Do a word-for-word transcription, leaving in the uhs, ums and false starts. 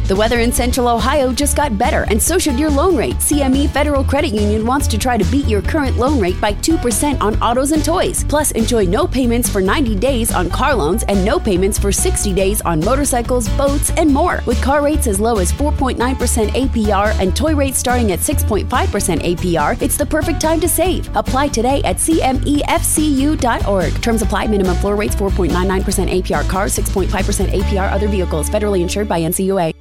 The weather in Central Ohio just got better, and so should your loan rate. C M E Federal Credit Union wants to try to beat your current loan rate by two percent on autos and toys. Plus, enjoy no payments for ninety days on car loans and no payments for sixty days on motorcycles, boats, and more. With car rates as low as four point nine percent A P R and toy rates starting at six point five percent A P R, it's the perfect time to save. Apply today at C M E F C U dot org. Terms apply. Minimum floor rates four point nine nine percent A P R cars, six point five percent A P R other vehicles. Federally insured by N C U A.